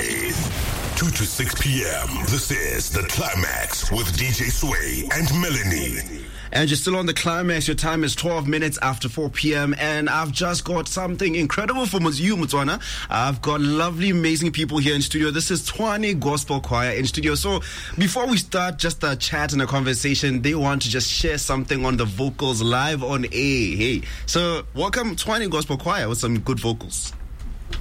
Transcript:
Weekdays, 2 to 6 p.m. This is The Climax with DJ Sway and Melanie. And you're still on The Climax. Your time is 12 minutes after 4 p.m. And I've just got something incredible for you, Motswana. I've got lovely, amazing people here in studio. This is Tshwane Gospel Choir in studio. So before we start just a chat and a conversation, they want to just share something on the vocals live on air. Hey, so welcome Tshwane Gospel Choir with some good vocals.